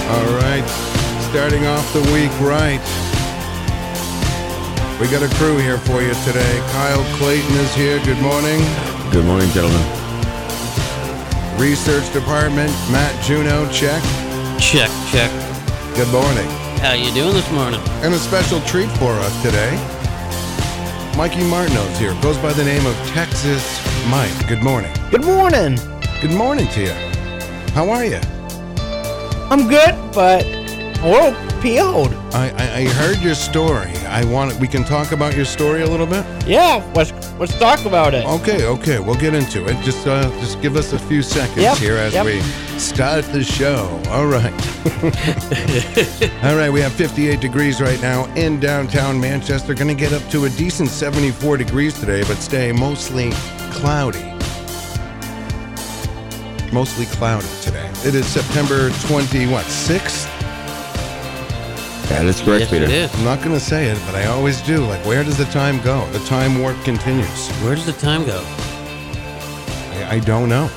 All right, starting off the week right. We got a crew here for you today. Kyle Clayton is here. Good morning. Good morning, gentlemen. Research Department, Matt Juno, check. Check. Good morning. How you doing this morning? And a special treat for us today. Mikey Martineau's here. Goes by the name of Texas Mike. Good morning. Good morning. Good morning to you. How are you? I'm good, but a little PO'd. I heard your story. We can talk about your story a little bit? Yeah, let's talk about it. Okay, we'll get into it. Just give us a few seconds here as we start the show. All right. All right, we have 58 degrees right now in downtown Manchester. Going to get up to a decent 74 degrees today, but stay mostly cloudy. Mostly cloudy today. It is September 6th? That is correct, Yes, Peter. it is. I'm not going to say it, but I always do. Like, where does the time go? The time warp continues. Where does the time go? I don't know.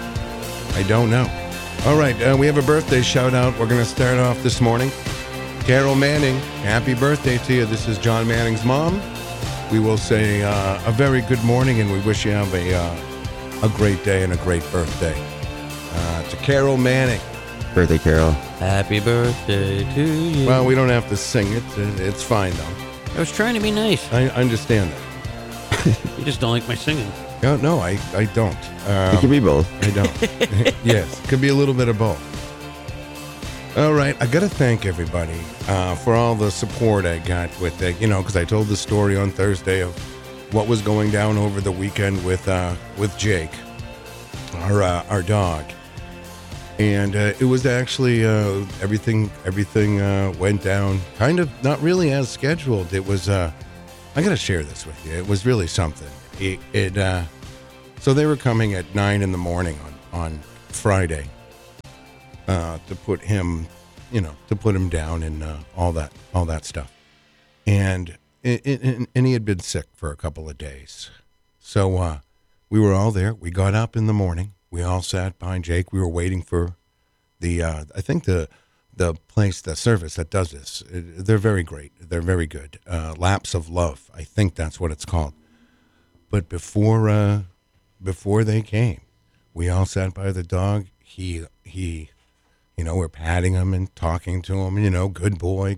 All right, we have a birthday shout out. We're going to start off this morning. Carol Manning, happy birthday to you. This is John Manning's mom. We will say a very good morning, and we wish you have a great day and a great birthday. To Carol Manning. Birthday, Carol. Happy birthday to you. Well, we don't have to sing it. It's fine, though. I was trying to be nice. I understand that. You just don't like my singing. No, I don't. It can be both. I don't. Yes, could be a little bit of both. All right, I got to thank everybody for all the support I got with it. Because I told the story on Thursday of what was going down over the weekend with Jake, our dog, and it was actually everything went down kind of not really as scheduled. It was I got to share this with you. It was really something. So they were coming at 9 a.m. on Friday to put him down and all that stuff, and he had been sick for a couple of days. So we were all there. We got up in the morning. We all sat behind Jake. We were waiting for the I think the place, the service that does this. They're very great. They're very good. Laps of Love. I think that's what it's called. But before they came, we all sat by the dog. He we're patting him and talking to him, good boy.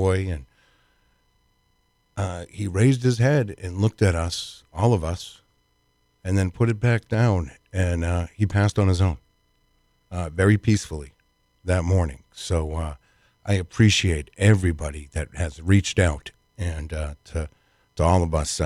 And he raised his head and looked at us, all of us, and then put it back down. And he passed on his own, very peacefully that morning. So I appreciate everybody that has reached out and to all of us.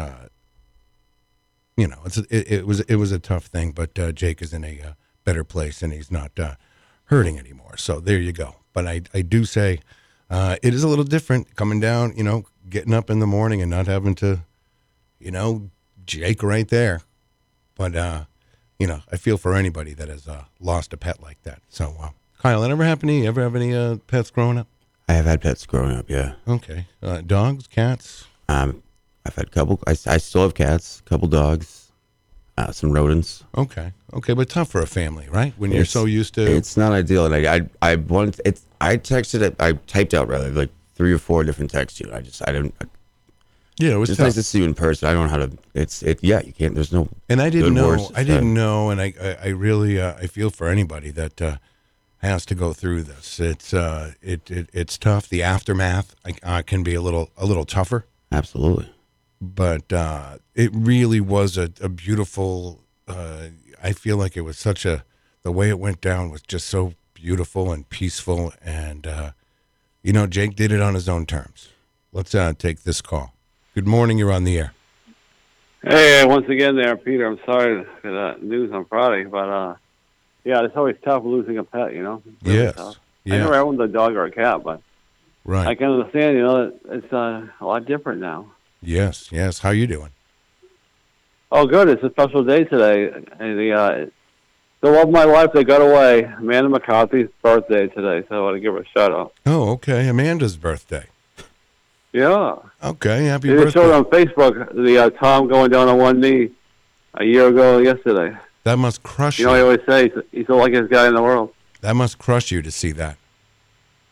It was a tough thing, but Jake is in a better place and he's not hurting anymore. So there you go. But I do say it is a little different coming down, getting up in the morning and not having to, Jake right there. But, I feel for anybody that has lost a pet like that. So, Kyle, that ever happened to you? Ever have any pets growing up? I have had pets growing up, yeah. Okay. Dogs, cats? I've had a couple. I still have cats, a couple dogs, some rodents. Okay, but tough for a family, right? When you're so used to... It's not ideal. And I texted it, I typed out rather, like 3 or 4 different texts to you. I didn't... Yeah, it was It's tough. nice to see you in person. I don't know how to. You can't. There's no. And I didn't good know. words. I didn't know, and I really I feel for anybody that has to go through this. It's tough. The aftermath can be a little tougher. Absolutely. But it really was a beautiful. I feel like it was the way it went down was just so beautiful and peaceful, and Jake did it on his own terms. Let's take this call. Good morning. You're on the air. Hey, once again there, Peter. I'm sorry for that news on Friday, but it's always tough losing a pet, Really Yes. tough. Yeah. I never owned a dog or a cat, but Right. I can understand, that it's a lot different now. Yes. How you doing? Oh, good. It's a special day today. And the love of my life, they got away. Amanda McCarthy's birthday today, so I want to give her a shout out. Oh, okay. Amanda's birthday. Yeah. Okay. Happy They birthday. showed on Facebook the Tom going down on one knee a year ago yesterday. That must crush you. I always say he's the luckiest guy in the world. That must crush you to see that.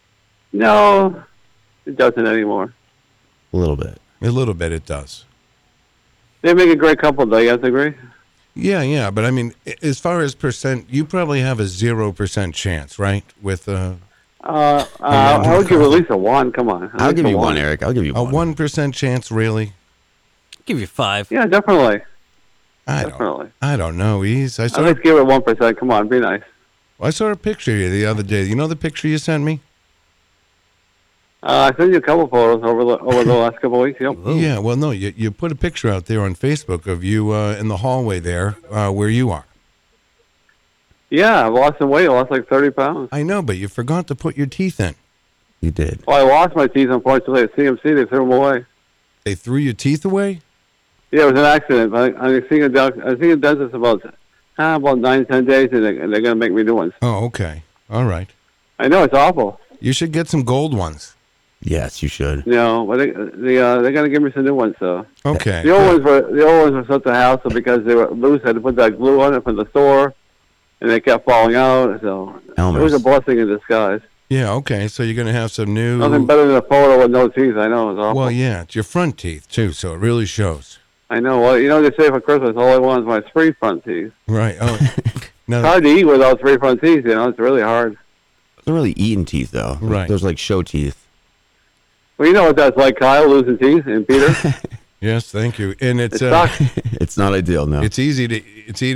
No, it doesn't anymore. A little bit. A little bit, it does. They make a great couple, though. You guys agree? Yeah, but I mean, as far as percent, you probably have a 0% chance, right? With I would give at least a 1. Come on. I'll give you one, Eric. I'll give you a one. 1% chance, really? Give you 5. Yeah, definitely. I don't know. I I'd like to give it 1%. Come on, be nice. I saw a picture of you the other day. You know the picture you sent me? I sent you a couple photos over the last couple of weeks. Yep. Yeah. Well, no, you put a picture out there on Facebook of you in the hallway there, where you are. Yeah, I've lost some weight. I lost like 30 pounds. I know, but you forgot to put your teeth in. You did. Well, I lost my teeth, unfortunately, at CMC. They threw them away. They threw your teeth away? Yeah, it was an accident. I'm seeing a dentist about 9-10 days, and they're going to make me new ones. Oh, okay. All right. I know, it's awful. You should get some gold ones. Yes, you should. No, but they're going to give me some new ones, so. Okay. The old ones were such a hassle because they were loose. I had to put that glue on it from the store, and they kept falling out. So Elmer's. It was a blessing in disguise. Yeah, okay. So you're going to have some new... Nothing better than a photo with no teeth. I know, it's awful. Well, yeah, it's your front teeth, too, so it really shows. I know. Well, they say for Christmas, all I want is my 3 front teeth. Right. Oh, It's no. hard to eat without 3 front teeth, It's really hard. They're really eating teeth, though. Right. There's like show teeth. Well, you know what that's like, Kyle, losing teeth, and Peter? Yes, thank you. And It sucks. It's not ideal, no. it's easy to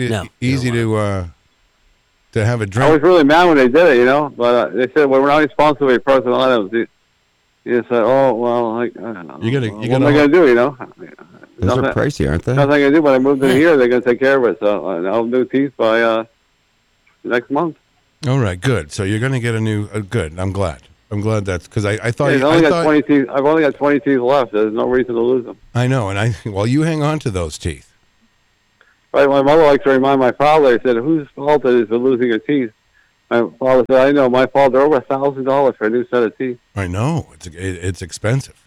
have a I drink. was really mad when they did it, But they said, well, we're not responsible for your personal items. You said, oh, well, like, I don't know. What am I going to do, Those are pricey, aren't they? Nothing I can do, but I moved in here. They're going to take care of it. So I'll do teeth by next month. All right, good. So you're going to get a new... good. I'm glad. that's because I thought... I've only got 20 teeth. I've only got 20 teeth left. There's no reason to lose them. I know, and you hang on to those teeth. Right, my mother likes to remind my father, said, whose fault it is for losing your teeth? My father said, I know, my fault. They're over $1,000 for a new set of teeth. I know. It's expensive.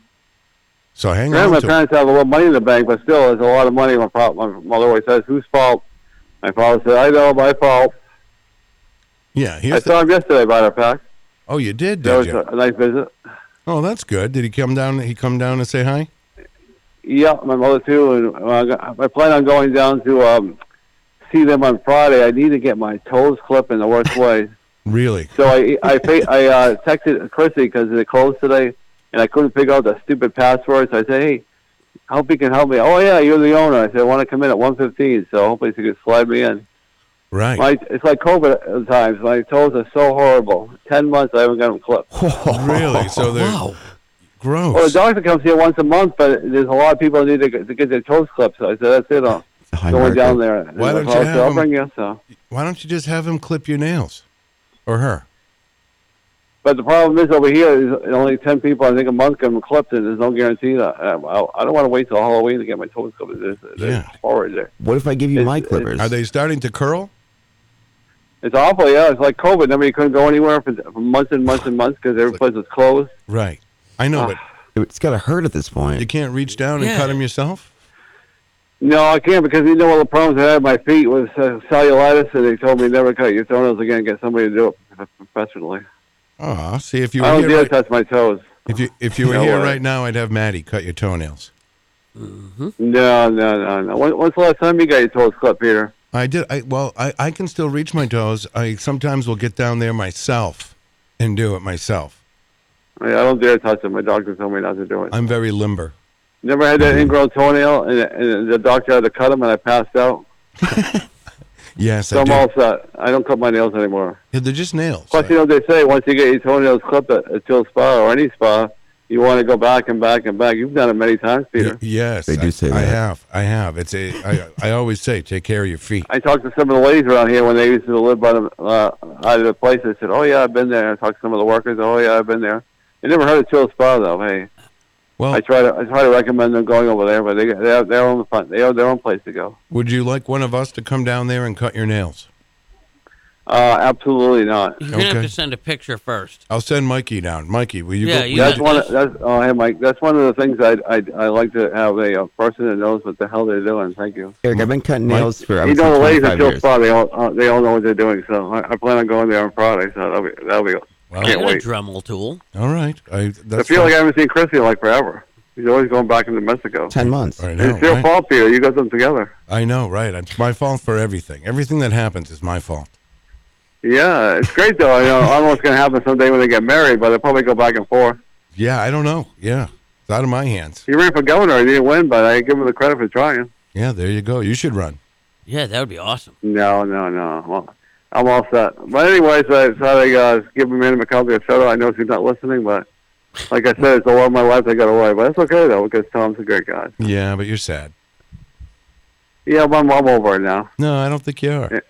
So hang Granted, on my to parents have a little money in the bank, but still, it's a lot of money. My mother always says, whose fault? My father said, I know, my fault. Yeah. I saw him yesterday, matter of fact. Oh, you did That was you? a nice visit. Oh, that's good. Did he come down? He come down and say hi? Yeah, my mother too. And I plan on going down to see them on Friday. I need to get my toes clipped in the worst way. Really? So I texted Chrissy because they closed today, and I couldn't figure out the stupid password. So I said, hey, I hope you can help me. Oh, yeah, you're the owner. I said, I want to come in at 1:15, so hopefully she can slide me in. Right. It's like COVID at times. My toes are so horrible. 10 months I haven't got them clipped. Really? So they're gross. Well, the doctor comes here once a month, but there's a lot of people that need to get their toes clipped. So I said, that's it. I'm going down there. Why don't you have I'll him, bring you, so. Why don't you just have him clip your nails? Or her? But the problem is over here is only 10 people, I think, a month get them clipped, and there's no guarantee that. I don't want to wait till Halloween to get my toes clipped. There's horror there. What if I give you my clippers? Are they starting to curl? It's awful, yeah. It's like COVID. Nobody couldn't go anywhere for months and months and months because every place was closed. Right. I know, but It's got to hurt at this point. you can't reach down and cut them yourself? No, I can't because you know all the problems I had with my feet was cellulitis, and they told me never cut your toenails again. Get somebody to do it professionally. Oh, see, if you I were don't here, dare touch my toes. if you were No here way. right now, I'd have Maddie cut your toenails. No. When's the last time you got your toes clipped, Peter? I did. I can still reach my toes. I sometimes will get down there myself and do it myself. I don't dare touch them. My doctor told me not to do it. I'm very limber. Never had that ingrown toenail, and the doctor had to cut them, and I passed out. Yes, So I I'm do. all set. I don't cut my nails anymore. Yeah, they're just nails. Plus, they say once you get your toenails clipped at Till Spa or any spa, you want to go back and back and back. You've done it many times, Peter. Yes, They do say I that. I have. I always say, take care of your feet. I talked to some of the ladies around here when they used to live by the out of the place. I said, "Oh yeah, I've been there." I talked to some of the workers. "Oh yeah, I've been there." I never heard of Till Spa though. Hey, Well, I try to recommend them going over there, but they have their own fun. They have their own place to go. would you like one of us to come down there and cut your nails? Absolutely not. You're going to have Okay. to send a picture first. I'll send Mikey down. Mikey, will you Yeah, go? you That's got- hey Mike. That's one of the things I like to have a person that knows what the hell they're doing. Thank you. Eric, I've been cutting nails for I You would know, the say ladies 25 at Till years. Spa, they all know what they're doing. So I plan on going there on Friday. So that'll be Well, I Can't got a wait. Dremel tool. all right. I That's feel fine. like I haven't seen Chrissy in like forever. He's always going back into Mexico. 10 months. I And know, it's your right? fault, Peter. You got them together. I know, right? It's my fault for everything. Everything that happens is my fault. Yeah, it's great though. I don't know what's going to happen someday when they get married, but they'll probably go back and forth. Yeah, I don't know. Yeah, it's out of my hands. He ran for governor. He didn't win, but I give him the credit for trying. Yeah, there you go. You should run. Yeah, that would be awesome. No. Well, I'm all set. But anyways, I thought I'd give Amanda McCarthy a shout out. I know she's not listening, but like I said, it's the love of my life I got away. But it's okay though, because Tom's a great guy. Yeah, but you're sad. Yeah, but I'm over it now. No, I don't think you are.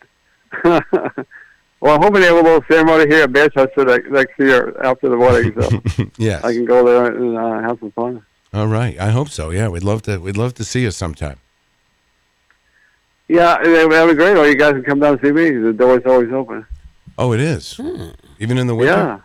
Well, I'm hoping they have a little ceremony here at Manchester next year after the wedding, so Yes. I can go there and have some fun. All right. I hope so. Yeah, we'd love to see you sometime. Yeah, that'd be great. Or you guys can come down and see me. The door's always open. Oh, it is. Even in the winter. Yeah.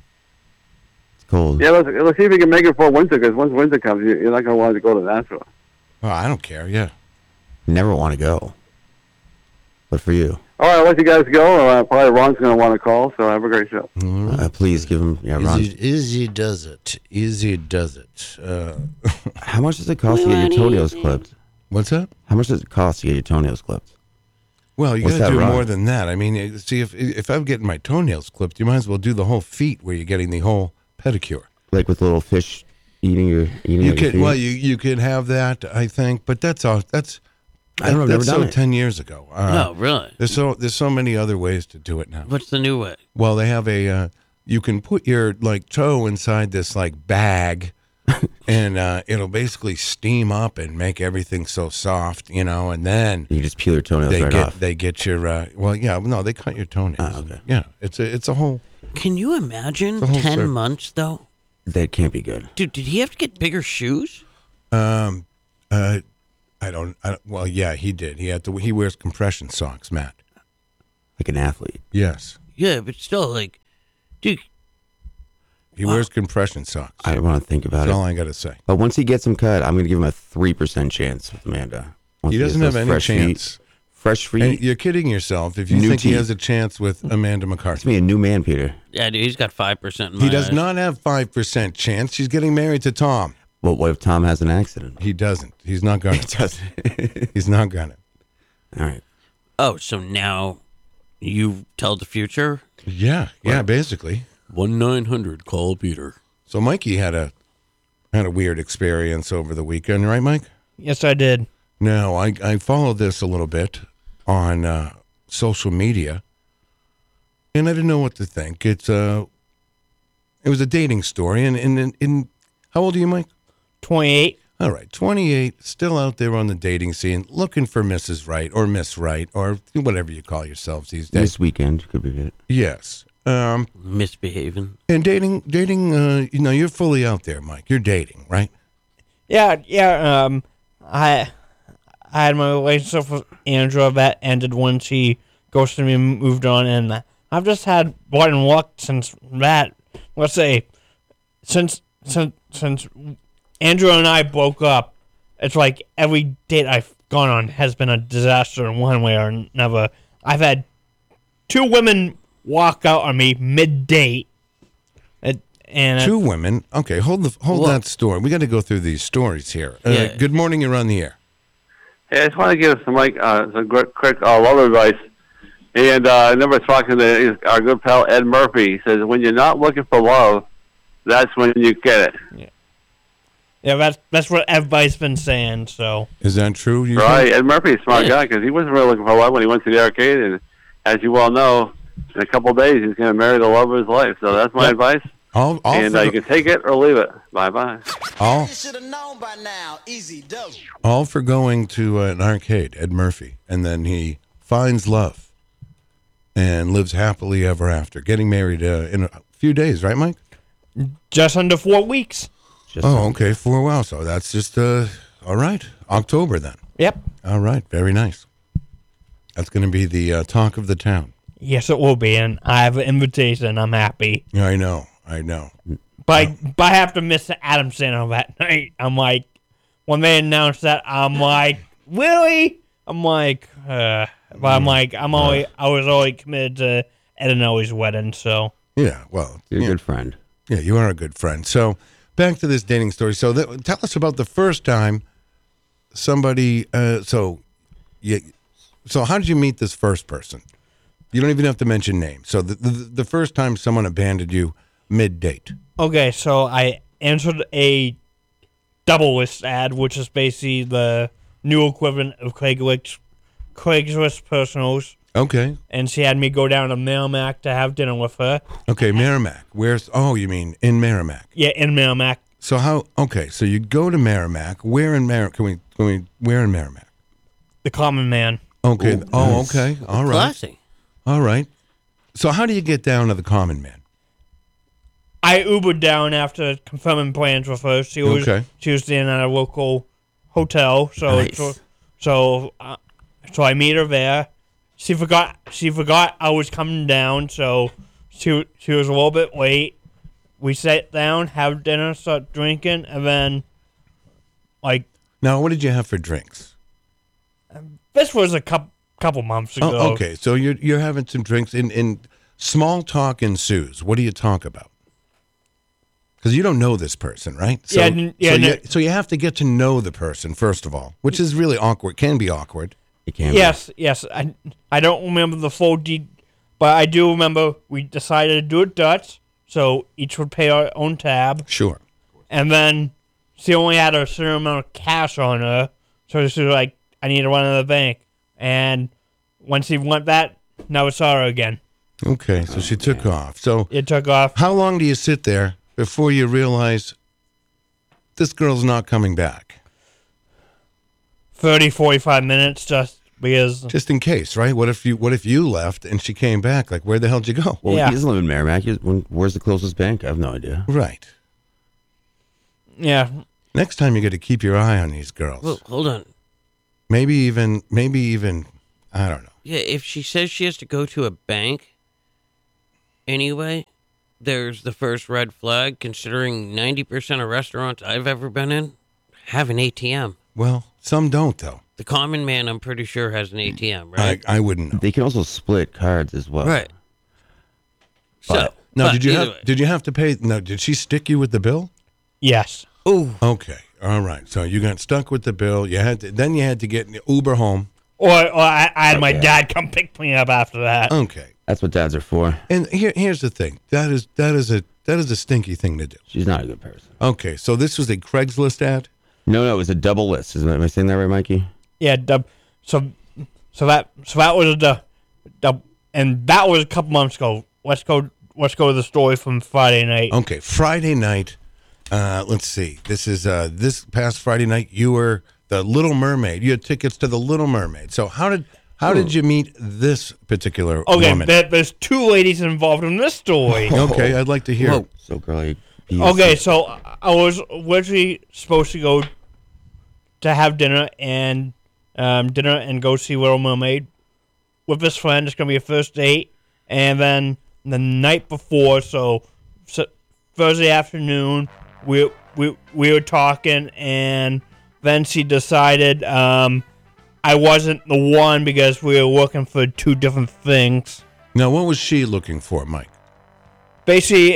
It's cold. Yeah, let's see if we can make it for winter, because once winter comes, you're not going to want to go to Nashville. Oh, I don't care. Yeah. Never want to go. But for you. All right, I'll let you guys go. Probably Ron's going to want to call, so have a great show. Please give him. Yeah, Ron. Easy does it. Easy does it. How much does it cost to get your toenails clipped? What's that? How much does it cost to get your toenails clipped? Well, you What's got to that, do Ron? more than that. I mean, see, if I'm getting my toenails clipped, you might as well do the whole feet where you're getting the whole pedicure. Like with little fish eating your You your could, feet? well, you could have that, I think, but that's all. I don't know, I've never that's done so it. 10 years ago. No, really. There's so many other ways to do it now. What's the new way? Well, they have you can put your like toe inside this like bag, and it'll basically steam up and make everything so soft, and then You just peel your toenails right off. they get your they cut your toenails. Oh, okay. Yeah, it's a whole. Can you imagine The whole 10 circle. months, though? That can't be good. Dude, did he have to get bigger shoes? I don't. Well, yeah, he did. He had to. He wears compression socks, Matt. Like an athlete. Yes, Yeah, but still, like, dude, he wears compression socks. I don't want to think about That's all it. I got to say. But once he gets them cut, I'm going to give him a 3% chance with Amanda. Once He doesn't gets have those any fresh chance. Feet, fresh feet. And you're kidding yourself if you New think he teeth. has a chance with Amanda It's McCarthy. me, a new man, Peter. yeah, dude, he's got 5% in He my does eyes. not have 5% chance. She's getting married to Tom. Well, what if Tom has an accident? He doesn't. He's not going to. doesn't. He's not going to. All right. Oh, so now you tell the future? Yeah, basically. 1-900, call Peter. So Mikey had a weird experience over the weekend, right, Mike? Yes, I did. No, I followed this a little bit on social media, and I didn't know what to think. It was a dating story, and in how old are you, Mike? 28. All right, 28, still out there on the dating scene, looking for Mrs. Right or Miss Right or whatever you call yourselves these days. This weekend could be it. Yes. Misbehaving. And dating, you're fully out there, Mike. You're dating, right? Yeah. I had my relationship with Andrew that ended when she ghosted me and moved on, and I've just had rotten luck since that. Let's say, since Andrew and I broke up, it's like every date I've gone on has been a disaster in one way or another. I've had 2 women walk out on me mid-date. And 2 women. Okay, hold that story. We got to go through these stories here. Yeah. Good morning. You're on the air. Hey, I just want to give some some quick love advice. And I remember talking to our good pal Ed Murphy. He says, when you're not looking for love, that's when you get it. yeah, that's what everybody's been saying. So Is that true? You Right. think? Ed Murphy's a smart guy because he wasn't really looking for love when he went to the arcade. And as you well know, in a couple of days, he's going to marry the love of his life. So that's my advice. All And for you can take it or leave it. Bye-bye. all, You should have known by now. Easy dough. all for going to an arcade, Ed Murphy, and then he finds love and lives happily ever after, getting married in a few days, right, Mike? just under 4 weeks. Just Oh, okay, for a while. So that's just all right. October then. Yep. All right, very nice. That's going to be the talk of the town. Yes, it will be, and I have an invitation. I'm happy. Yeah, I know. But I have to miss Adam Sandler that night. I'm like, when they announced that, I'm like, really? I'm like, but I'm like, I was already committed to Ed and Ellie's wedding, so. Yeah, well, You're a yeah, good friend. yeah, you are a good friend. So back to this dating story. So tell us about the first time somebody. So how did you meet this first person? You don't even have to mention names. So the first time someone abandoned you mid-date. Okay, so I answered a double list ad, which is basically the new equivalent of Craigslist personals. Okay. And she had me go down to Merrimack to have dinner with her. Okay, Merrimack. You mean in Merrimack? Yeah, in Merrimack. So so you go to Merrimack. Where in Merrimack? Where in Merrimack? The Common Man. Okay. Ooh, Oh, nice. okay. All right. Classy. All right. So how do you get down to the Common Man? I Ubered down after confirming plans with her. She was staying at a local hotel, Nice. so I meet her there. She forgot I was coming down, so she was a little bit late. We sat down, have dinner, start drinking, and then Now, what did you have for drinks? this was a couple months ago. Oh, okay. So you're having some drinks. In small talk ensues. What do you talk about? Because you don't know this person, right? So, so you have to get to know the person first of all, which is really awkward. Can be awkward. It can. Yes. I don't remember the full but I do remember we decided to do it Dutch, so each would pay our own tab. Sure. And then she only had a certain amount of cash on her, so she was like, I need to run to the bank. And once she went that, never saw her again. Okay. So she took off. So It took off. how long do you sit there before you realize this girl's not coming back? 30, 45 minutes just because. Just in case, right? What if you left and she came back? Like, where the hell did you go? Well, Yeah. he doesn't live in Merrimack. Where's the closest bank? I have no idea. Right. Yeah. Next time you got to keep your eye on these girls. Well, hold on. Maybe even I don't know. Yeah, if she says she has to go to a bank anyway, there's the first red flag, considering 90% of restaurants I've ever been in have an ATM. Well, some don't though. The Common Man, I'm pretty sure, has an ATM, right? I wouldn't know. They can also split cards as well. Right. So, Now, but either way. did you have to pay? No, did she stick you with the bill? Yes. Ooh, Okay, all right. So you got stuck with the bill. You had to get an Uber home. Or I had my Okay. dad come pick me up after that. Okay. That's what dads are for. And here's the thing. That is a stinky thing to do. She's not a good person. Okay, so this was a Craigslist ad. No, it was a double list. Am I saying that right, Mikey? Yeah, so that was and that was a couple months ago. Let's go to the story from Friday night. Okay, Friday night. Let's see. This is this past Friday night. You were the Little Mermaid. You had tickets to the Little Mermaid. So how did you meet this particular Okay, woman? there's two ladies involved in this story. Okay, I'd like to hear. Whoa. So, girl, Okay, so I was literally supposed to go to have dinner and go see Little Mermaid with this friend. It's gonna be a first date, and then the night before, so Thursday afternoon, we were talking, and then she decided I wasn't the one because we were looking for two different things. Now, what was she looking for, Mike? Basically,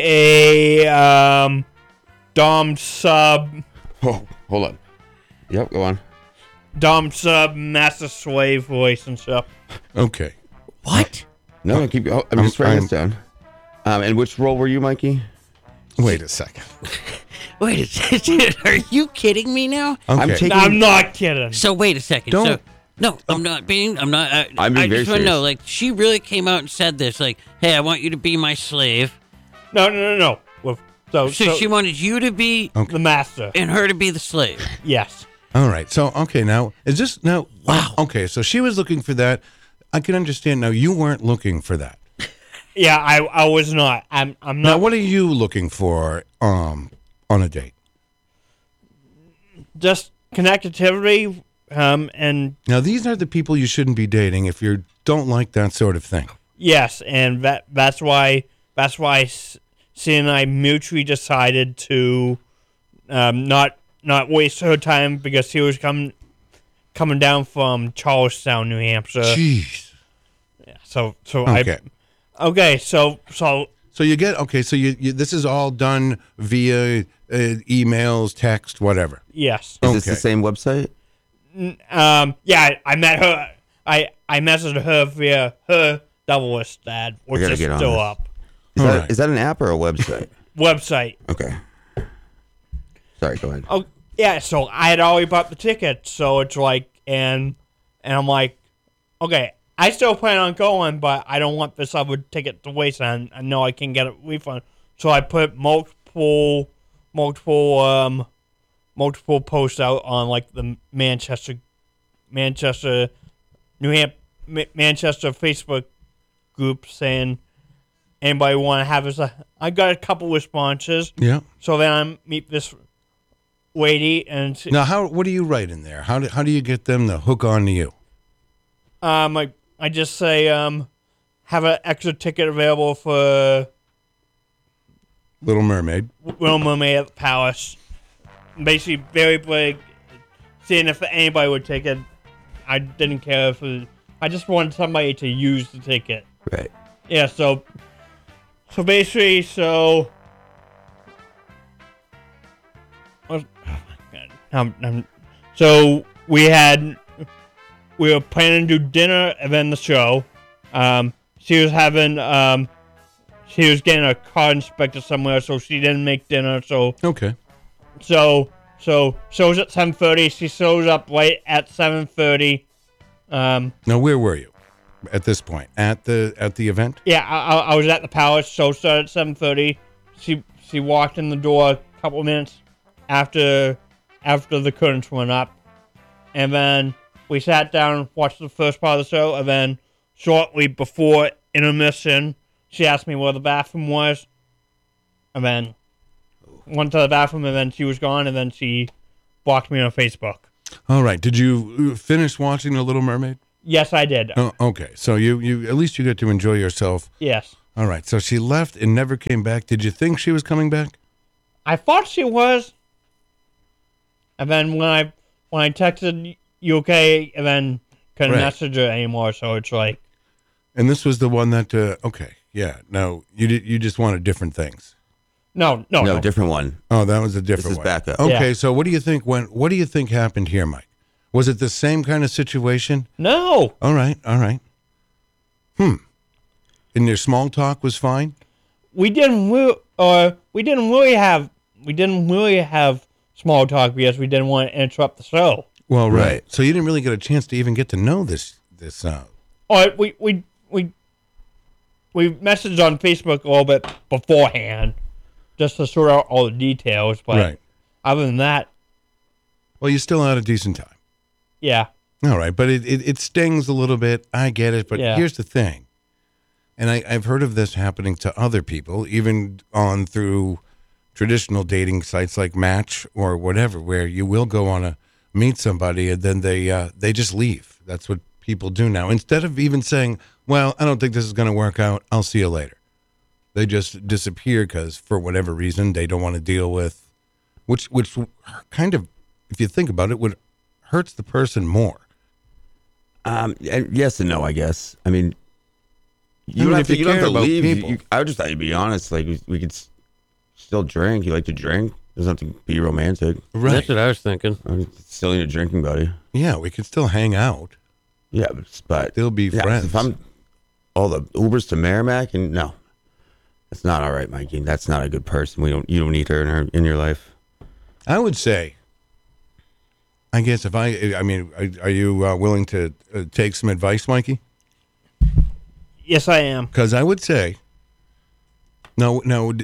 a dom sub Oh, hold on. Yep, go on. dom sub master slave relationship. Okay. what? No, keep going. I'm just writing this down. And which role were you, Mikey? Wait a second. Wait a second. Are you kidding me now? Okay. I'm taking. I'm not kidding. So wait a second. Don't- So no, I'm not being. I'm not. I'm being I very just want to know. serious. Like, she really came out and said this. Like, hey, I want you to be my slave. No. Well, So she wanted you to be the master. and her to be the slave. Yes. All right. So, okay, now, is this now? Wow. Okay, so she was looking for that. I can understand now. You weren't looking for that. Yeah, I was not. I'm Now, not. what are you looking for on a date? Just connectivity. And Now, these are the people you shouldn't be dating if you don't like that sort of thing. yes, and that's why she and I mutually decided to not waste her time because she was coming down from Charlestown, New Hampshire. Jeez. So Okay. Okay, so So you get okay. So you this is all done via emails, text, whatever. Yes. Is this the Okay. same website? Yeah, I met her. I messaged her via her double list ad, which gotta is get on still this. up. Is All that, right. is that an app or a website? Website. Okay. Sorry, go ahead. Oh yeah, so I had already bought the ticket, so it's like, and I'm like, okay, I still plan on going, but I don't want this other ticket to waste, and I know I can get a refund. So I put multiple posts out on like the Manchester, New Hampshire, Manchester Facebook group saying anybody want to have us. I got a couple responses. Yeah. So then I meet this lady, and Now, what do you write in there? How do you get them to hook on to you? I just say have an extra ticket available for Little Mermaid. Little Mermaid at the Palace. Basically, very big, seeing if anybody would take it. I didn't care if I just wanted somebody to use the ticket. Right. Yeah, so basically, so. Oh my God. So we were planning to do dinner and then the show. She was getting a car inspected somewhere, so she didn't make dinner. So Okay. shows at 7:30. She shows up late at 7:30. Now, where were you at this point? At the event? Yeah, I was at the Palace. Show started at 7:30. She walked in the door a couple minutes after the curtains went up, and then we sat down and watched the first part of the show. And then shortly before intermission, she asked me where the bathroom was, and then went to the bathroom, and then she was gone, and then she blocked me on Facebook. All right. Did you finish watching The Little Mermaid? Yes, I did. Oh, okay. So you at least you get to enjoy yourself. Yes, All right. So she left and never came back. Did you think she was coming back? I thought she was, and then when I texted you okay, and then couldn't Right. message her anymore. So it's like, And this was the one that okay. Yeah. No, you just wanted different things. no, Different one. Oh, that was a different is one. backup. Okay, Yeah. so what do you think what do you think happened here, Mike? Was it the same kind of situation? no. All right. And your small talk was fine? We didn't really have small talk because we didn't want to interrupt the show. Well, right. Right. So you didn't really get a chance to even get to know this Or we messaged on Facebook a little bit beforehand, just to sort out all the details. But right. other than that, Well, you still had a decent time. yeah, All right, but it stings a little bit. I get it, but Yeah. here's the thing. And I've heard of this happening to other people, even on through traditional dating sites like Match or whatever, where you will go on a meet somebody and then they just leave. That's what people do now. Instead of even saying, "Well, I don't think this is going to work out. I'll see you later," they just disappear because for whatever reason they don't want to deal with, which kind of, if you think about it, would hurts the person more. And yes and no, I guess. I mean, I you mean, don't if have to, you you don't have care to about leave. people. I would just thought you'd be honest. Like we could still drink. You like to drink. Doesn't have to be romantic. Right. That's what I was thinking. I mean, still need a drinking buddy. Yeah, we could still hang out. Yeah, but Still be yeah, friends. If I'm all the Ubers to Merrimack, and no, that's not all right, Mikey. That's not a good person. You don't need her in your life. I would say, I guess if I mean, are you willing to take some advice, Mikey? yes, I am. Because I would say, no,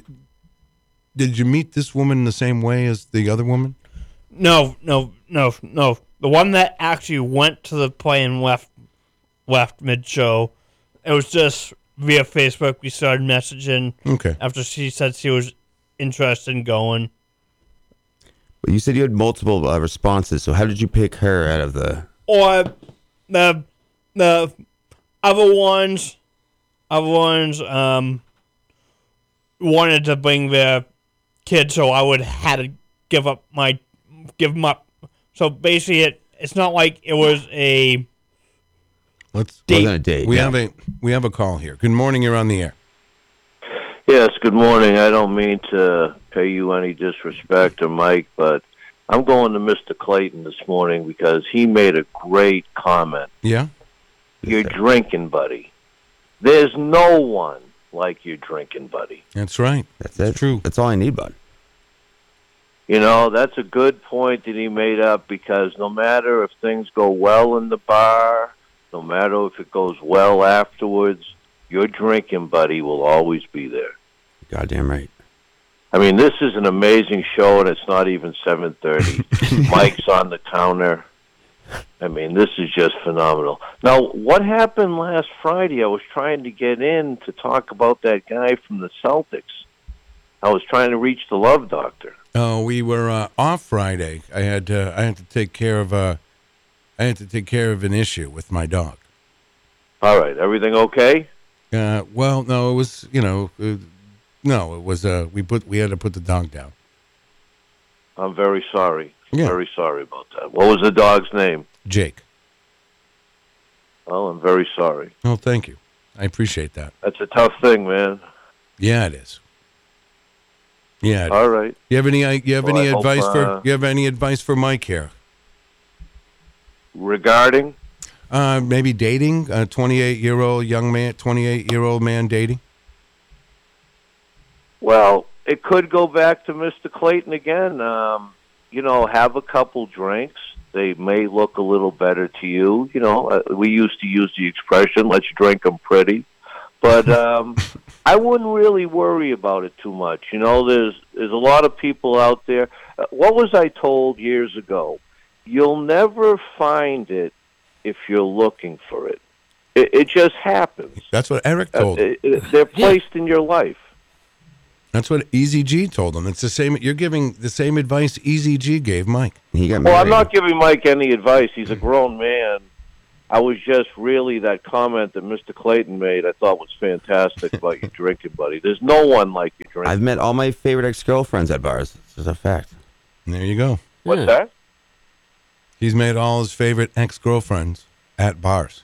did you meet this woman the same way as the other woman? No. The one that actually went to the play and left mid-show, it was just via Facebook. We started messaging Okay. after she said she was interested in going. But you said you had multiple responses. So how did you pick her out of the? Or the other ones wanted to bring their kids, so I would had to give them up. So basically, it's not like it was a Let's. Wasn't a date. We yeah. have a call here. Good morning. You're on the air. Yes, good morning. I don't mean to pay you any disrespect or Mike, but I'm going to Mr. Clayton this morning because he made a great comment. Yeah. Your drinking buddy. There's no one like your drinking buddy. That's right. That's it. True. That's all I need, bud. You know, that's a good point that he made up because no matter if things go well in the bar, no matter if it goes well afterwards, your drinking buddy will always be there. Goddamn right. I mean, this is an amazing show, and it's not even 7:30. Mike's on the counter. I mean, this is just phenomenal. Now, what happened last Friday? I was trying to get in to talk about that guy from the Celtics. I was trying to reach the Love Doctor. Oh, we were off Friday. I had to take care of an issue with my dog. All right, everything okay? Well, no, it was no, it was we had to put the dog down. I'm very sorry. Yeah. Very sorry about that. What was the dog's name? Jake. Well, I'm very sorry. Oh, thank you. I appreciate that. That's a tough thing, man. Yeah, it is. Yeah. All right. You have any advice hope, you have any advice for Mike here? Regarding? Maybe dating a 28-year-old man dating. Well, it could go back to Mr. Clayton again. Have a couple drinks. They may look a little better to you. We used to use the expression, let's drink them pretty. But I wouldn't really worry about it too much. There's a lot of people out there. What was I told years ago? You'll never find it if you're looking for it. It just happens. That's what Eric told him. They're placed in your life. That's what Easy G told him. It's the same. You're giving the same advice Easy G gave Mike. He got Well, married. I'm not giving Mike any advice. He's a grown man. I was just really that comment that Mr. Clayton made I thought was fantastic about your drinking buddy. There's no one like your drinking. I've met all my favorite ex-girlfriends at bars. This is a fact. And there you go. What's Yeah. that? He's made all his favorite ex-girlfriends at bars.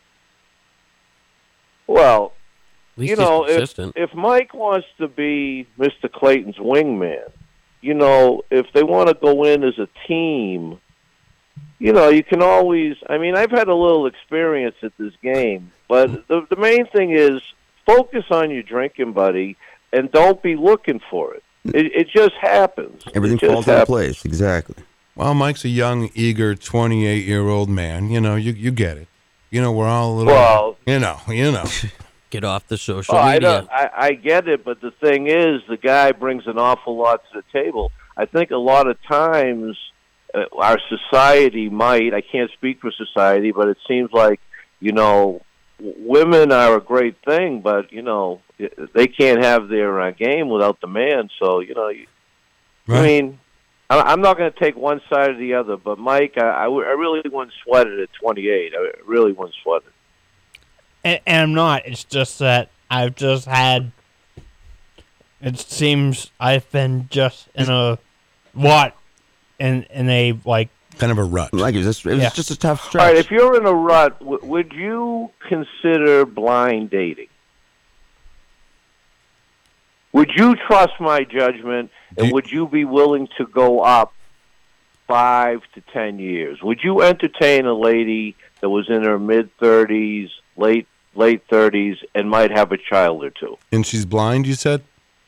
Well, At least he's consistent. if Mike wants to be Mr. Clayton's wingman, if they want to go in as a team, you can always. I mean, I've had a little experience at this game, but the main thing is focus on your drinking buddy and don't be looking for it. It just happens. Everything It just falls into happens. place. Exactly. Well, Mike's a young, eager 28-year-old man. You get it. We're all a little. Well, you know. Get off the social I media. get it, but the thing is, the guy brings an awful lot to the table. I think a lot of times our society I can't speak for society, but it seems like, women are a great thing, but, they can't have their game without the man. So, I mean, I'm not going to take one side or the other, but Mike, I really wouldn't sweat it at 28. I really wouldn't sweat it. And I'm not. It's just that I've just had. It seems I've been just in a in a kind of a rut. Like it was just a tough stretch. All right, if you're in a rut, would you consider blind dating? Would you trust my judgment, and would you be willing to go up 5 to 10 years? Would you entertain a lady that was in her mid-30s, late 30s, and might have a child or two? And she's blind, you said?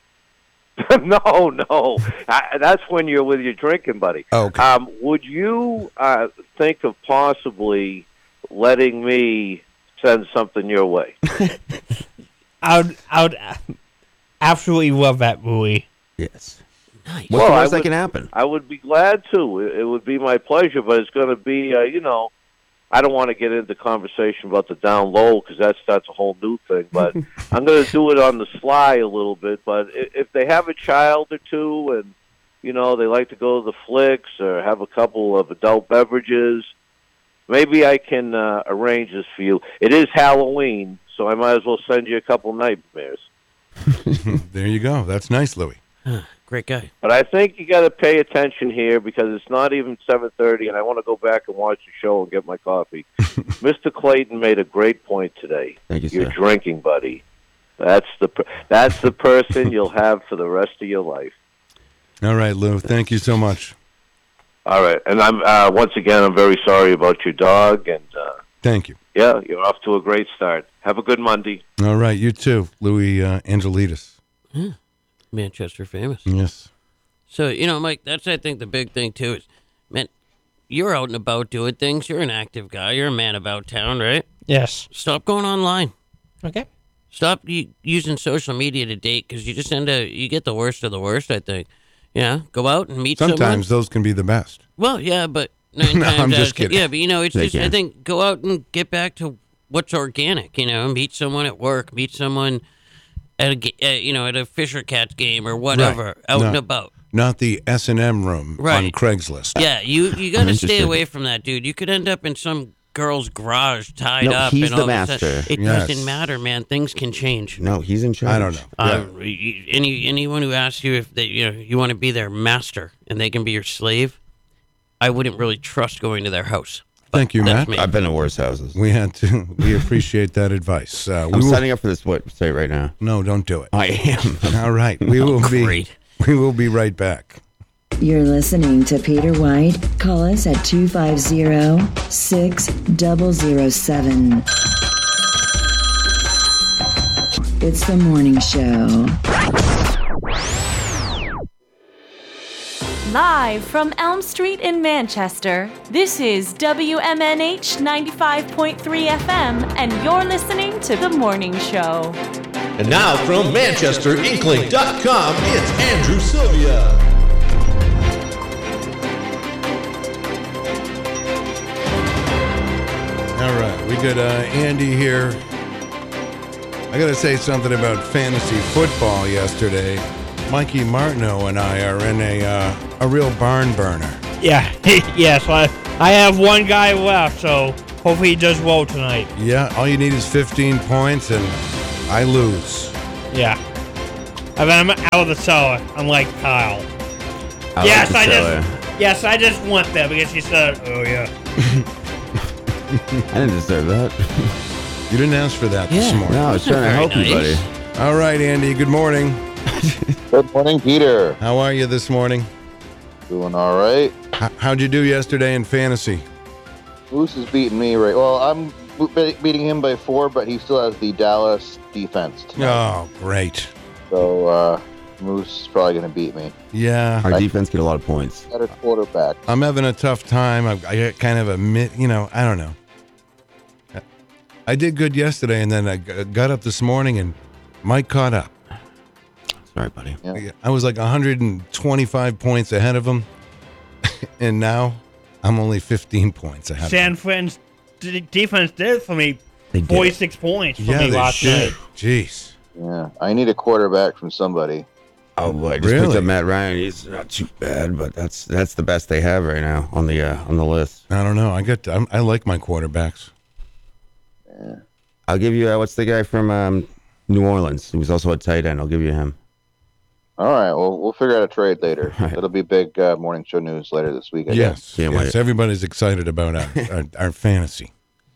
No. That's when you're with your drinking buddy. Oh, okay. Would you think of possibly letting me send something your way? I would absolutely love that movie. Yes. Nice. What's Well, the I worst that would- can happen? I would be glad to. It would be my pleasure, but it's going to be, I don't want to get into conversation about the down low because that starts a whole new thing. But I'm going to do it on the sly a little bit. But if they have a child or two and, they like to go to the flicks or have a couple of adult beverages, maybe I can arrange this for you. It is Halloween, so I might as well send you a couple nightmares. There you go. That's nice, Louie. Great guy. But I think you got to pay attention here because it's not even 7:30, and I want to go back and watch the show and get my coffee. Mr. Clayton made a great point today. Thank you, Your sir. drinking buddy. That's the person you'll have for the rest of your life. All right, Lou. Thank you so much. All right, and I'm once again I'm very sorry about your dog, and Thank you. yeah, you're off to a great start. Have a good Monday. All right, you too, Louis Angelides. Manchester famous. Yes. So, Mike, that's, I think, the big thing, too, is, man, you're out and about doing things. You're an active guy. You're a man about town, right? Yes. Stop going online. Okay. Stop using social media to date, because you just you get the worst of the worst, I think. Go out and meet someone. Sometimes those can be the best. Well, yeah, but 9 No, times I'm out just of 10 kidding. Yeah, but, it's They just, I can. think, go out and get back to what's organic, meet someone at work, meet someone at at a Fisher Cats game or whatever, Right. out No. and about. Not the S&M room on Right. Craigslist. Yeah, you got to stay interested. away from that, dude. You could end up in some girl's garage tied No, up. he's and the all of a sudden- master. It Yes. doesn't matter, man. Things can change. No, he's in charge. I don't know. Anyone who asks you if they, you want to be their master and they can be your slave, I wouldn't really trust going to their house. Thank you, That's Matt. me. I've been to worse houses. We appreciate that advice. I'm signing up for this site right now. No, don't do it. I am. All right. We will Great. We will be right back. You're listening to Peter White. Call us at 250-6007. It's the morning show. Live from Elm Street in Manchester, this is WMNH 95.3 FM, and you're listening to The Morning Show. And now from ManchesterInkling.com, it's Andrew Sylvia. All right. We got Andy here. I got to say something about fantasy football yesterday. Mikey Martineau and I are in a real barn burner. Yeah. Yes. I have one guy left, so hopefully he does well tonight. Yeah, all you need is 15 points, and I lose. Yeah. I mean, I'm out of the cellar, unlike Kyle. Yes, I just went there because he said, "Oh yeah." I didn't deserve that. You didn't ask for that this morning. No, I was trying to help you, buddy. All right, Andy, good morning. Good morning, Peter. How are you this morning? Doing all right. How'd you do yesterday in fantasy? Moose is beating me right. Well, I'm beating him by 4, but he still has the Dallas defense tonight. Oh, great. So Moose is probably going to beat me. Yeah. Our defense get a lot of points. Better quarterback. I'm having a tough time. I kind of admit, I don't know. I did good yesterday, and then I got up this morning, and Mike caught up. Sorry, buddy. Yeah. I was like 125 points ahead of him, and now I'm only 15 points ahead San of him. Fran's defense did for me They did. 46 points for me they last should. night. Jeez. Yeah, I need a quarterback from somebody. Oh boy, I just Really? picked up Matt Ryan. He's not too bad, but that's the best they have right now on the list. I don't know. I like my quarterbacks. I'll give you what's the guy from New Orleans? He was also a tight end. I'll give you him. All right, well, we'll figure out a trade later. Right. It'll be big morning show news later this week. I guess. Yes. Can't Yes. wait. Everybody's excited about our fantasy.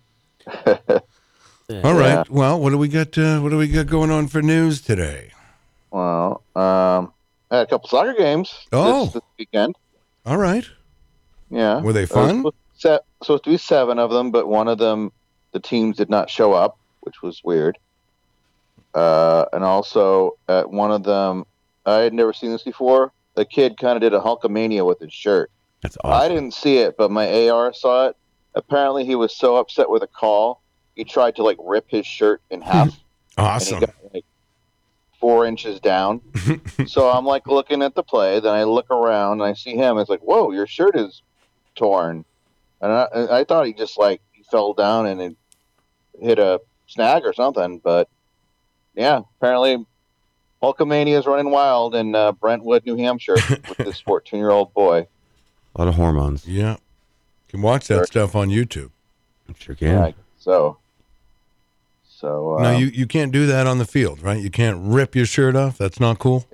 All right. Yeah. Well, what do we got? What do we got going on for news today? Well, I had a couple soccer games this weekend. All right. Yeah. Were they fun? Supposed to be 7 of them, but one of them, the teams did not show up, which was weird. And also at one of them, I had never seen this before. The kid kind of did a Hulkamania with his shirt. That's awesome. I didn't see it, but my AR saw it. Apparently, he was so upset with a call, he tried to rip his shirt in half. Awesome. And he got 4 inches down. So I'm looking at the play. Then I look around and I see him. It's whoa, your shirt is torn. And I thought he just he fell down and it hit a snag or something. But yeah, apparently Hulkamania is running wild in Brentwood, New Hampshire with this 14-year-old boy. A lot of hormones. Yeah. You can watch that stuff on YouTube. I'm sure can. Right. So No, you can't do that on the field, right? You can't rip your shirt off. That's not cool.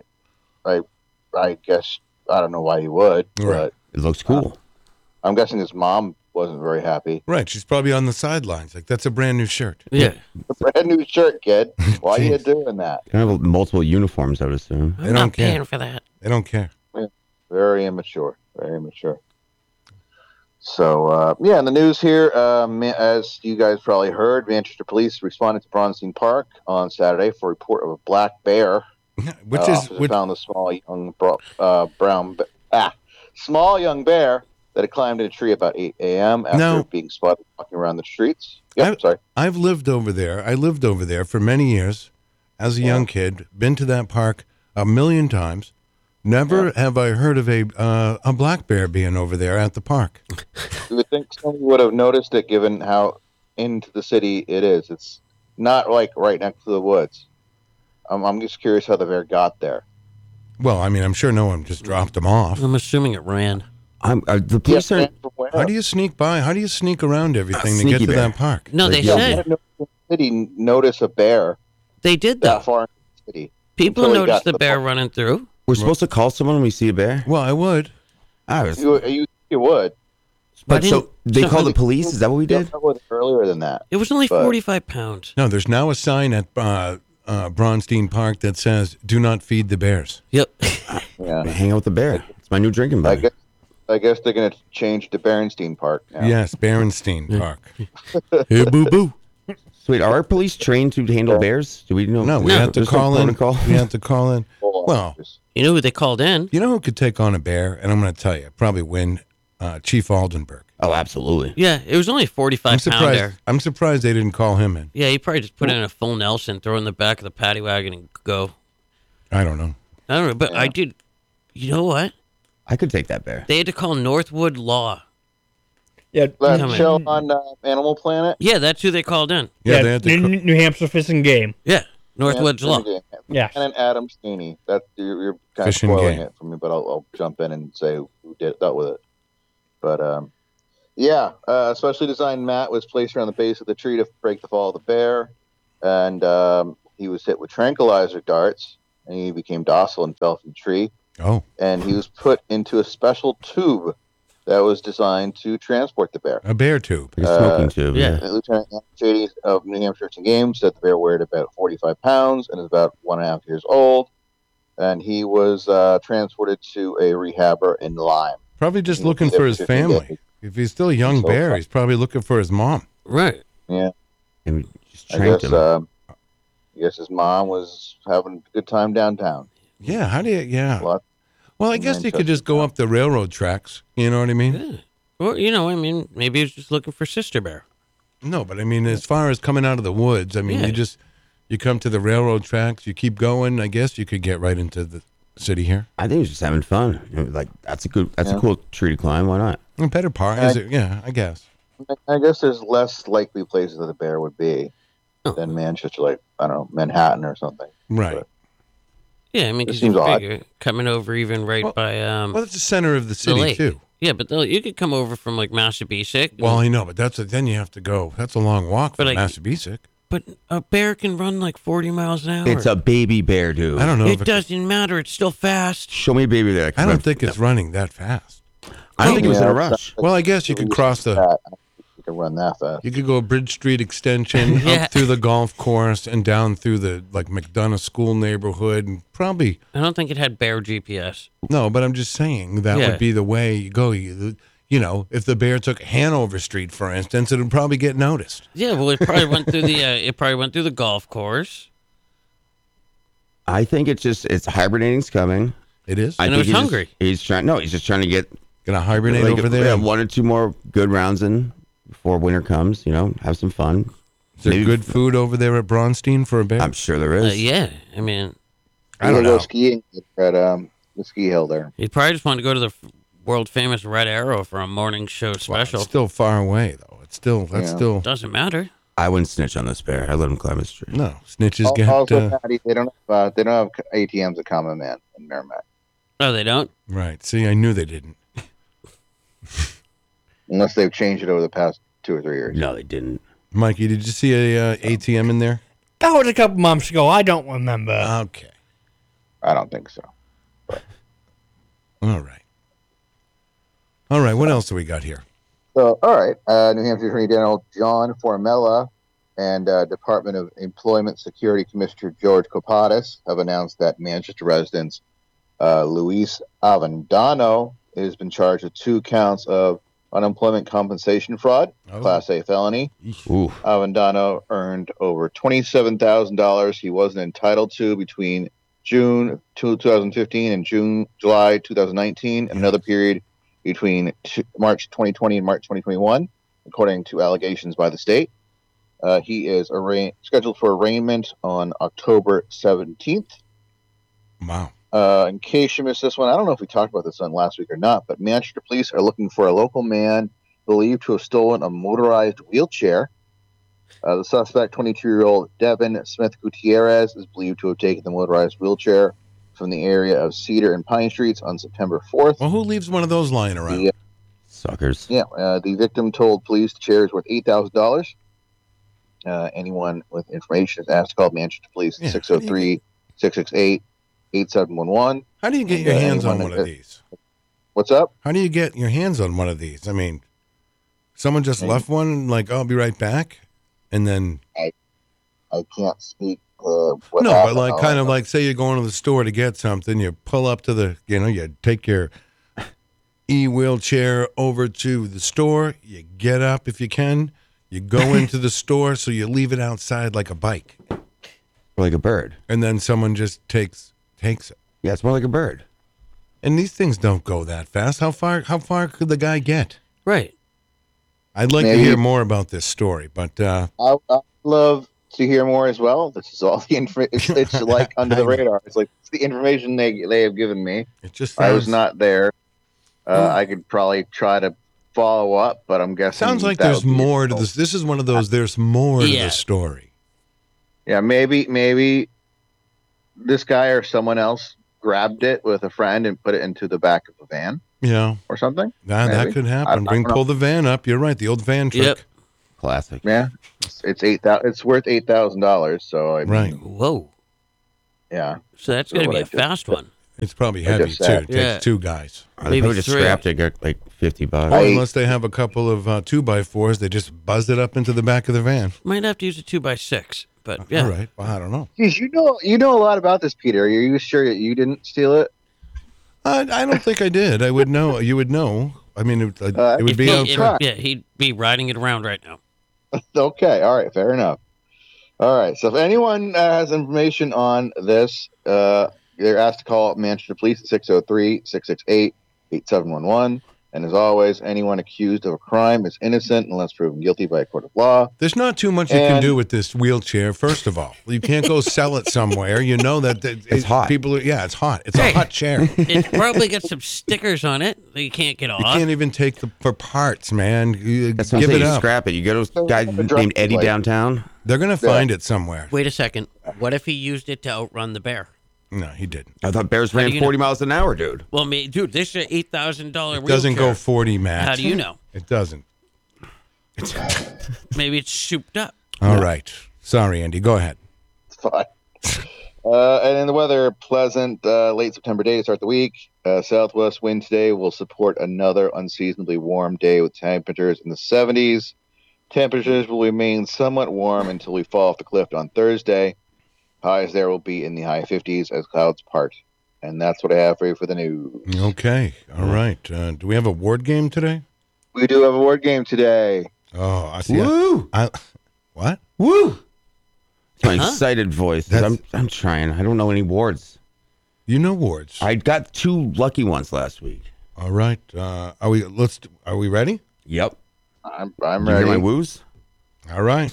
I guess I don't know why he would, Right. It looks cool. I'm guessing his mom wasn't very happy. Right. She's probably on the sidelines. Like, that's a brand new shirt. Yeah. A brand new shirt, kid. Why are you doing that? They have multiple uniforms, I would assume. They don't care. Paying for that. They don't care. Yeah, very immature. Very immature. So, in the news here, as you guys probably heard, Manchester Police responded to Bronstein Park on Saturday for a report of a black bear. Found a small young bear that had climbed in a tree about 8 a.m. after being spotted walking around the streets. Sorry. I've lived over there. I lived over there for many years as a young kid. Been to that park a million times. Never have I heard of a black bear being over there at the park. You would think someone would have noticed it, given how into the city it is. It's not like right next to the woods. I'm just curious how the bear got there. Well, I mean, I'm sure no one just dropped him off. I'm assuming it ran. The police aren't. How do you sneak by? How do you sneak around everything to get to that park? No, they said city notice a bear. They did that far in the city. People noticed the bear running through. We're supposed to call someone when we see a bear? Well, I would. You would. But so they called the police? Is that what we did? Earlier than that. It was only 45 pounds. No, there's now a sign at Bronstein Park that says, "Do not feed the bears." Yep. Hang out with the bear. It's my new drinking buddy. I guess they're going to change to Berenstein Park now. Yes, Berenstein Park. Hey, boo-boo. So wait, are our police trained to handle bears? Do we know? No, we have to call in. We have to call in. Well, you know who they called in? You know who could take on a bear? And I'm going to tell you, probably win Chief Aldenberg. Oh, absolutely. Yeah, it was only 45 pounder. I'm surprised they didn't call him in. Yeah, he probably just put in a full Nelson, throw in the back of the paddy wagon, and go. I don't know. But I did. You know what? I could take that bear. They had to call Northwood Law. Yeah, that show on Animal Planet. Yeah, that's who they called in. Yeah, they had to New Hampshire Fish and Game. Yeah, Northwood's Law. Yeah, and Adam Staney. That you're kind Fish of and spoiling Game. it for me, but I'll jump in and say who dealt with it. But a specially designed mat was placed around the base of the tree to break the fall of the bear, and he was hit with tranquilizer darts, and he became docile and fell from the tree. Oh. And he was put into a special tube that was designed to transport the bear. A bear tube. Like a smoking tube, yeah. Lieutenant Shady of New Hampshire Fish and Game said the bear weighed about 45 pounds and is about 1.5 years old. And he was transported to a rehabber in Lyme. Probably just looking for his family. If he's still a young bear, he's probably looking for his mom. Right. Yeah. And just trained him. I guess his mom was having a good time downtown. Yeah, how do you, Well, I guess you could just go up the railroad tracks. You know what I mean? Yeah. Or, maybe he was just looking for Sister Bear. No, but I mean, as far as coming out of the woods, I mean, you come to the railroad tracks, you keep going, I guess you could get right into the city here. I think he was just having fun. That's a cool tree to climb. Why not? A better part, I guess. I guess there's less likely places that a bear would be than Manchester, like, I don't know, Manhattan or something. Right. But yeah, I mean, it because seems you odd. figure coming over even right by well, it's the center of the city lake. too. Yeah, but you could come over from like Massabesic. Well, I know, but then you have to go. That's a long walk from But, Massabesic. But a bear can run like 40 miles an hour. It's a baby bear, dude. I don't know. It doesn't matter. It's still fast. Show me a baby that I don't think it's running that fast. I don't think it was in a rush. Well, I guess you could cross the. You can run that fast. You could go Bridge Street Extension up through the golf course and down through the McDonough School neighborhood, and probably. I don't think it had bear GPS. No, but I'm just saying that would be the way you go. If the bear took Hanover Street, for instance, it would probably get noticed. Yeah, well, it probably went through the golf course. I think it's hibernating's coming. It is. And it was hungry. He's just trying to get gonna hibernate over there. Yeah, 1 or 2 more good rounds in before winter comes. Have some fun. Is there good food over there at Bronstein for a bear? I'm sure there is. Yeah, I mean, I don't know. Go skiing at the ski hill there. He probably just wanted to go to the world famous Red Arrow for a morning show special. It's still far away though. Still doesn't matter. I wouldn't snitch on this bear. I let him climb his tree. No, snitches Also, Patty, they don't have ATMs at Common Man in Merrimack. Oh, they don't? Right. See, I knew they didn't. Unless they've changed it over the past 2 or 3 years. No, they didn't. Mikey, did you see a ATM in there? That was a couple months ago. I don't remember. Okay. I don't think so. All right. What else do we got here? So, all right. New Hampshire Attorney General John Formella and Department of Employment Security Commissioner George Kopatis have announced that Manchester residents Luis Avendano has been charged with 2 counts of unemployment compensation fraud, Class A felony. Ooh. Avendano earned over $27,000 he wasn't entitled to between June 2015 and July 2019, and another period between March 2020 and March 2021, according to allegations by the state. He is scheduled for arraignment on October 17th. Wow. In case you missed this one, I don't know if we talked about this on last week or not, but Manchester police are looking for a local man believed to have stolen a motorized wheelchair. The suspect, 22-year-old Devin Smith Gutierrez, is believed to have taken the motorized wheelchair from the area of Cedar and Pine Streets on September 4th. Well, who leaves one of those lying around? Suckers. Yeah, the victim told police the chair is worth $8,000. Anyone with information is asked to call Manchester Police at 603-668-8711. How do you get your hands on one of these? What's up? How do you get your hands on one of these? I mean, someone just left one, like, I'll be right back, and then... I can't speak No, but like, kind of like, say you're going to the store to get something, you pull up to the, you take your e-wheelchair over to the store, you get up if you can, you go into the store, so you leave it outside like a bike. Like a bird. And then someone just takes it. Yeah, it's more like a bird. And these things don't go that fast. How far could the guy get? Right. I'd like to hear more about this story, but I'd love to hear more as well. This is all the info. It's like under the radar. It's like it's the information they have given me. It just I was not there. I could probably try to follow up, but I'm guessing sounds like there's more to this. This is one of those. There's more to the story. Yeah, maybe this guy or someone else grabbed it with a friend and put it into the back of a van. Yeah, or something. That could happen. Pull the van up. You're right. The old van trick. Yep. Classic. Yeah, it's $8,000. It's worth $8,000. So I mean, right. Whoa. Yeah. So that's going to be a fast one. It's probably heavy too. It takes 2 guys. They would just scrapped it, got like $50. Well, unless they have a couple of 2x4s, they just buzz it up into the back of the van. Might have to use a 2x6, but yeah. All right. Well, I don't know. Geez, you know a lot about this, Peter. Are you sure that you didn't steal it? I don't think I did. I would know. You would know. I mean, it would be outside. Yeah, he'd be riding it around right now. Okay. All right. Fair enough. All right. So if anyone has information on this, they're asked to call Manchester Police at 603-668-8711. And as always, anyone accused of a crime is innocent unless proven guilty by a court of law. There's not too much you can do with this wheelchair, first of all. You can't go sell it somewhere. You know that it's hot. It's hot. It's a hot chair. It's probably got some stickers on it that you can't get off. You can't even take for parts, man. That's what I'm give saying. it You up. scrap it. You go to a guy named Eddie downtown. They're going to find it somewhere. Wait a second. What if he used it to outrun the bear? No, he didn't. I thought bears ran 40 miles an hour, dude. Well, dude, this is an $8,000 wheelchair. It doesn't go 40, Matt. How do you know? It doesn't. Maybe it's souped up. All right. Sorry, Andy. Go ahead. It's fine. And in the weather, pleasant late September day to start the week. Southwest wind today will support another unseasonably warm day with temperatures in the 70s. Temperatures will remain somewhat warm until we fall off the cliff on Thursday. Highs there will be in the high 50s as clouds part. And that's what I have for you for the news. Okay. All right. Do we have a word game today? We do have a word game today. Oh, I see. Woo! What? Woo! It's my excited voice. I'm trying. I don't know any words. You know words. I got 2 lucky ones last week. All right. Are we ready? Yep. I'm You ready. hear my woos? All right.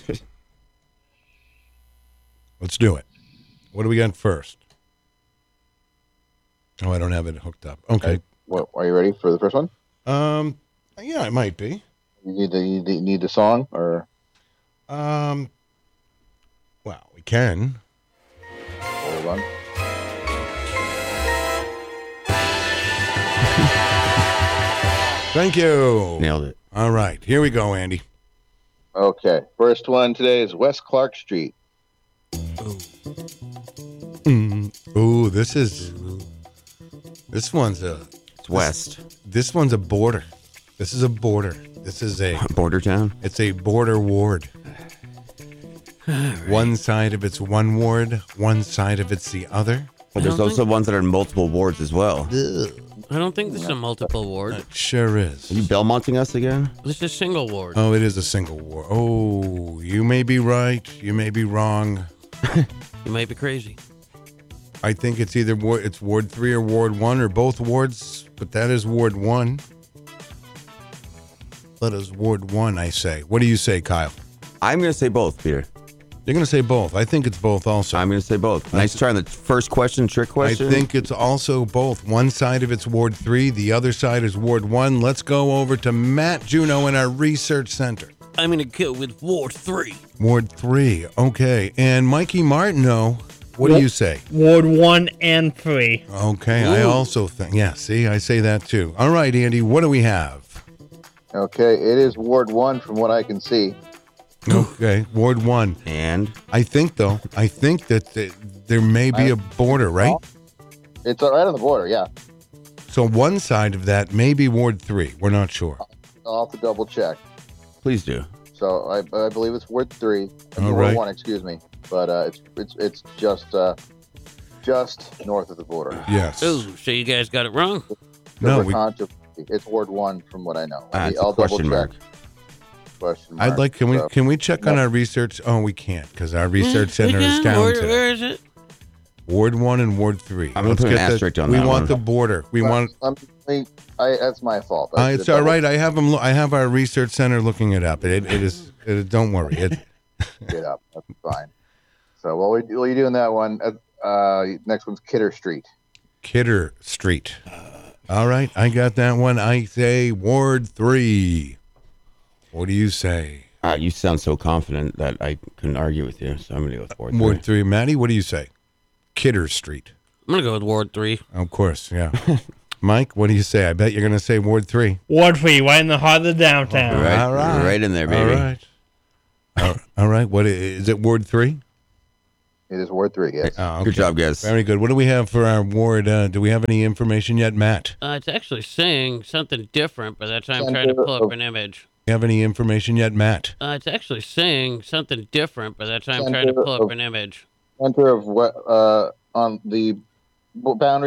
Let's do it. What do we got first? Oh, I don't have it hooked up. Okay. Are you ready for the first one? Yeah, I might be. You need the song or? Well, we can. Hold on. Thank you. Nailed it. All right, here we go, Andy. Okay, first one today is West Clark Street. Ooh, this one's It's west. This one's a border. This is a border. This is a Border town. It's a border ward. One side of it's one ward, one side of it's the other. But there's also ones that are in multiple wards as well. I don't think this is a multiple ward. It sure is. Are you Belmonting us again? This is a single ward. Oh, it is a single ward. Oh, you may be right. You may be wrong. You may be crazy. I think it's either it's Ward 3 or Ward 1 or both wards, but that is Ward 1. That is Ward 1, I say. What do you say, Kyle? I'm going to say both, Peter. You're going to say both. I think it's both also. I'm going to say both. Nice try on the first question, trick question. I think it's also both. One side of it's Ward 3, the other side is Ward 1. Let's go over to Matt Juno in our research center. I'm going to go with Ward 3. Ward 3, okay. And Mikey Martineau, what do you say? Ward 1 and 3. Okay, I also think. Yeah, see, I say that too. All right, Andy, what do we have? Okay, it is Ward 1 from what I can see. Okay, Ward 1. And? I think that there may be a border, right? It's right on the border, yeah. So one side of that may be Ward 3. We're not sure. I'll have to double check. Please do. So I believe it's Ward 3. All Ward right. 1, excuse me. But it's just north of the border. Yes. Oh, so you guys got it wrong? No, it's Ward 1 from what I know. It's I'll a question double mark. check. Question mark. I'd like. Can we check on our research? Oh, we can't because our research center is down today. Where is it? Ward 1 and Ward 3. I'm going to put an asterisk on We that want one. the border. We want. That's my fault. It's all right. I have them. I have our research center looking it up. It is. Don't worry. Get up. That's fine. So while you're doing that one, next one's Kidder Street. Kidder Street. All right, I got that one. I say Ward 3. What do you say? You sound so confident that I couldn't argue with you, so I'm going to go with Ward 3. Ward 3. Maddie, what do you say? Kidder Street. I'm going to go with Ward 3. Of course, yeah. Mike, what do you say? I bet you're going to say Ward 3. Ward 3, right in the heart of the downtown. Right, All right. right in there, baby. All right. All right. What is it? Ward 3? It is Ward 3, yes. Oh, okay. Good job, guys. Very good. What do we have for our ward? Do we have any information yet, Matt? It's actually saying something different, but that's why I'm trying to pull up an image. Do you have any information yet, Matt? It's actually saying something different, but that's why I'm trying to pull up an image. Center of what on the boundary